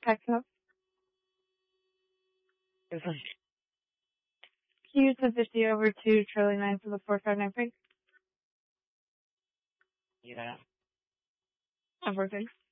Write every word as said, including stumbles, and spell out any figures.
Petco. Yes, sir. Can you use the fifty over to Charlie nine for the four five nine prank? Yeah. Everything.